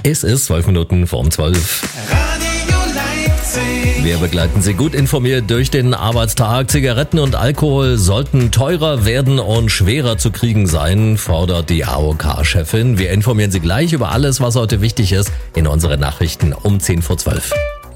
Es ist 12 Minuten vorm 12. Radio Leipzig. Wir begleiten Sie gut informiert durch den Arbeitstag. Zigaretten und Alkohol sollten teurer werden und schwerer zu kriegen sein, fordert die AOK-Chefin. Wir informieren Sie gleich über alles, was heute wichtig ist, in unseren Nachrichten um 10 vor 12.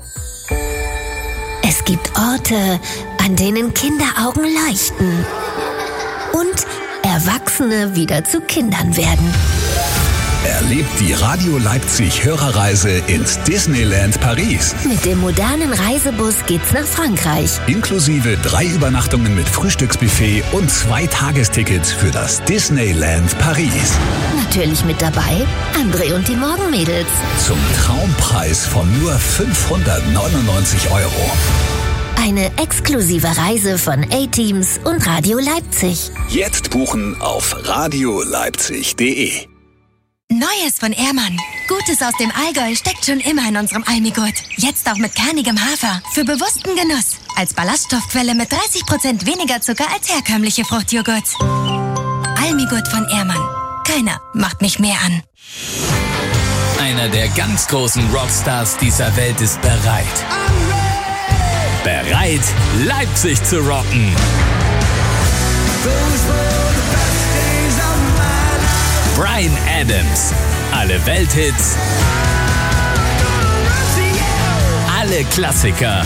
Es gibt Orte, an denen Kinderaugen leuchten und Erwachsene wieder zu Kindern werden. Erlebt die Radio Leipzig Hörerreise ins Disneyland Paris. Mit dem modernen Reisebus geht's nach Frankreich. Inklusive 3 Übernachtungen mit Frühstücksbuffet und 2 Tagestickets für das Disneyland Paris. Natürlich mit dabei André und die Morgenmädels. Zum Traumpreis von nur 599 €. Eine exklusive Reise von A-Teams und Radio Leipzig. Jetzt buchen auf radioleipzig.de. Neues von Ehrmann. Gutes aus dem Allgäu steckt schon immer in unserem Almigurt. Jetzt auch mit kernigem Hafer. Für bewussten Genuss. Als Ballaststoffquelle mit 30% weniger Zucker als herkömmliche Fruchtjoghurt. Almigurt von Ehrmann. Keiner macht mich mehr an. Einer der ganz großen Rockstars dieser Welt ist bereit. Bereit, Leipzig zu rocken. Bryan Adams. Alle Welthits. Alle Klassiker.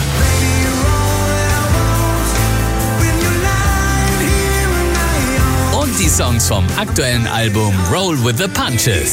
Und die Songs vom aktuellen Album Roll with the Punches.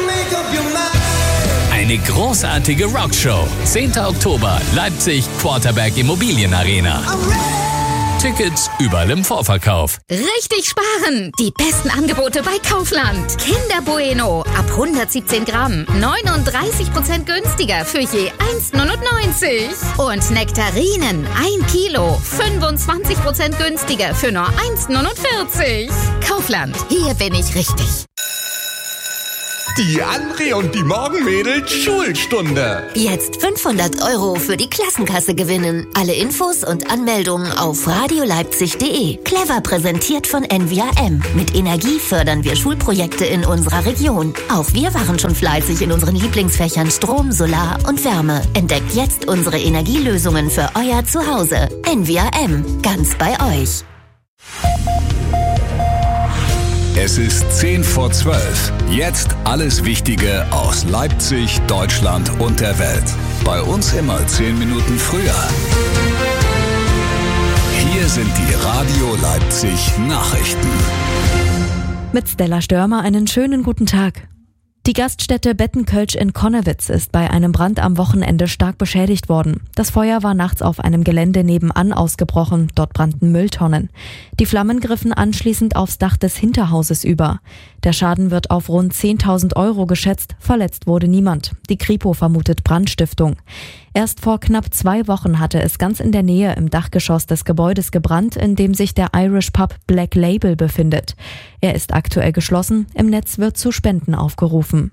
Eine großartige Rockshow. 10. Oktober, Leipzig, Quarterberg Immobilienarena. Tickets überall im Vorverkauf. Richtig sparen! Die besten Angebote bei Kaufland. Kinder Bueno ab 117 Gramm. 39% günstiger für je 1,99. Und Nektarinen 1 Kilo. 25% günstiger für nur 1,49. Kaufland, hier bin ich richtig. Die André und die Morgenmädels Schulstunde. Jetzt 500 € für die Klassenkasse gewinnen. Alle Infos und Anmeldungen auf radioleipzig.de. Clever präsentiert von NVRM. Mit Energie fördern wir Schulprojekte in unserer Region. Auch wir waren schon fleißig in unseren Lieblingsfächern Strom, Solar und Wärme. Entdeckt jetzt unsere Energielösungen für euer Zuhause. NVRM, ganz bei euch. Es ist 10 vor 12. Jetzt alles Wichtige aus Leipzig, Deutschland und der Welt. Bei uns immer 10 Minuten früher. Hier sind die Radio Leipzig Nachrichten. Mit Stella Störmer einen schönen guten Tag. Die Gaststätte Bettenkölsch in Connewitz ist bei einem Brand am Wochenende stark beschädigt worden. Das Feuer war nachts auf einem Gelände nebenan ausgebrochen. Dort brannten Mülltonnen. Die Flammen griffen anschließend aufs Dach des Hinterhauses über. Der Schaden wird auf rund 10.000 € geschätzt. Verletzt wurde niemand. Die Kripo vermutet Brandstiftung. Erst vor knapp 2 Wochen hatte es ganz in der Nähe im Dachgeschoss des Gebäudes gebrannt, in dem sich der Irish Pub Black Label befindet. Er ist aktuell geschlossen. Im Netz wird zu Spenden aufgerufen.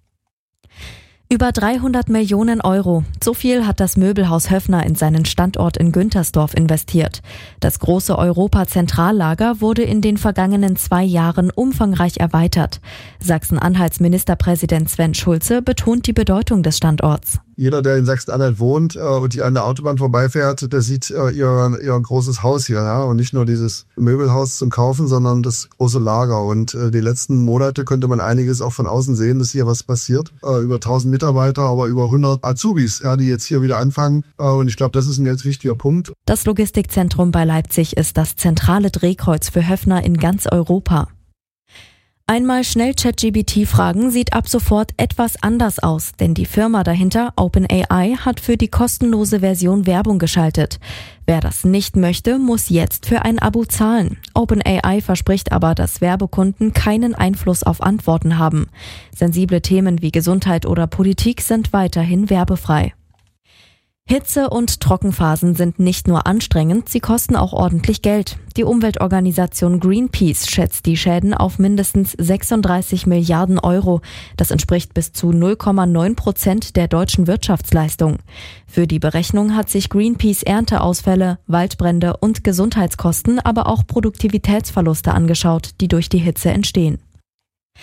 Über 300 Millionen €. So viel hat das Möbelhaus Höffner in seinen Standort in Güntersdorf investiert. Das große Europa-Zentrallager wurde in den vergangenen 2 Jahren umfangreich erweitert. Sachsen-Anhalts Ministerpräsident Sven Schulze betont die Bedeutung des Standorts. Jeder, der in Sachsen-Anhalt wohnt und hier an der Autobahn vorbeifährt, der sieht ihr großes Haus hier. Ja? Und nicht nur dieses Möbelhaus zum Kaufen, sondern das große Lager. Und die letzten Monate könnte man einiges auch von außen sehen, dass hier was passiert. Über 1000 Mitarbeiter, aber über 100 Azubis, ja, die jetzt hier wieder anfangen. Und ich glaube, das ist ein ganz wichtiger Punkt. Das Logistikzentrum bei Leipzig ist das zentrale Drehkreuz für Höffner in ganz Europa. Einmal schnell ChatGPT fragen sieht ab sofort etwas anders aus, denn die Firma dahinter, OpenAI, hat für die kostenlose Version Werbung geschaltet. Wer das nicht möchte, muss jetzt für ein Abo zahlen. OpenAI verspricht aber, dass Werbekunden keinen Einfluss auf Antworten haben. Sensible Themen wie Gesundheit oder Politik sind weiterhin werbefrei. Hitze- und Trockenphasen sind nicht nur anstrengend, sie kosten auch ordentlich Geld. Die Umweltorganisation Greenpeace schätzt die Schäden auf mindestens 36 Milliarden €. Das entspricht bis zu 0,9% der deutschen Wirtschaftsleistung. Für die Berechnung hat sich Greenpeace Ernteausfälle, Waldbrände und Gesundheitskosten, aber auch Produktivitätsverluste angeschaut, die durch die Hitze entstehen.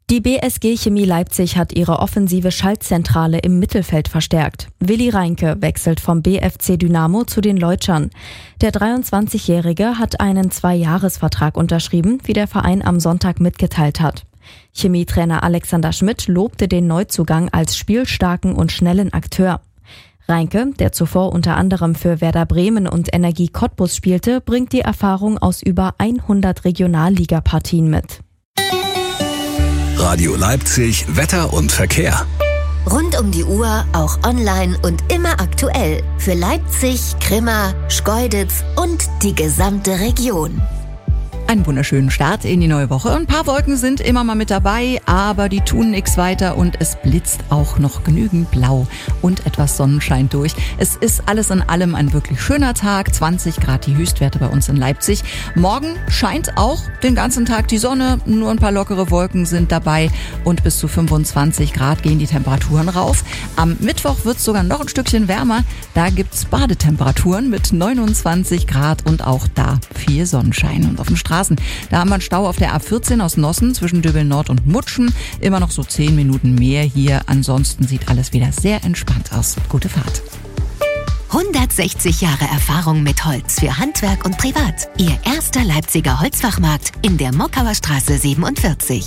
Die BSG Chemie Leipzig hat ihre offensive Schaltzentrale im Mittelfeld verstärkt. Willi Reinke wechselt vom BFC Dynamo zu den Leutschern. Der 23-Jährige hat einen 2-Jahres-Vertrag unterschrieben, wie der Verein am Sonntag mitgeteilt hat. Chemietrainer Alexander Schmidt lobte den Neuzugang als spielstarken und schnellen Akteur. Reinke, der zuvor unter anderem für Werder Bremen und Energie Cottbus spielte, bringt die Erfahrung aus über 100 Regionalligapartien mit. Radio Leipzig, Wetter und Verkehr. Rund um die Uhr, auch online und immer aktuell. Für Leipzig, Grimma, Schkeuditz und die gesamte Region. Einen wunderschönen Start in die neue Woche. Ein paar Wolken sind immer mal mit dabei, aber die tun nichts weiter und es blitzt auch noch genügend Blau und etwas Sonnenschein durch. Es ist alles in allem ein wirklich schöner Tag. 20 Grad die Höchstwerte bei uns in Leipzig. Morgen scheint auch den ganzen Tag die Sonne, nur ein paar lockere Wolken sind dabei und bis zu 25 Grad gehen die Temperaturen rauf. Am Mittwoch wird es sogar noch ein Stückchen wärmer. Da gibt's Badetemperaturen mit 29 Grad und auch da viel Sonnenschein. Und auf dem Straßen, da haben wir einen Stau auf der A14 aus Nossen zwischen Döbeln Nord und Mutschen. Immer noch so 10 Minuten mehr hier. Ansonsten sieht alles wieder sehr entspannt aus. Gute Fahrt. 160 Jahre Erfahrung mit Holz für Handwerk und Privat. Ihr erster Leipziger Holzfachmarkt in der Mockauer Straße 47.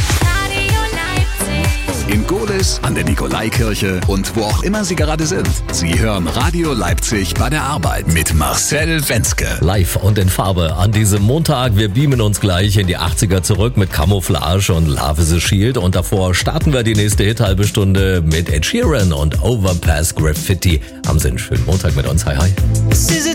In Gohlis, an der Nikolaikirche und wo auch immer Sie gerade sind. Sie hören Radio Leipzig bei der Arbeit mit Marcel Wenzke. Live und in Farbe an diesem Montag. Wir beamen uns gleich in die 80er zurück mit Camouflage und Love is a Shield. Und davor starten wir die nächste Hit-halbe Stunde mit Ed Sheeran und Overpass Graffiti. Haben Sie einen schönen Montag mit uns. Hi, hi.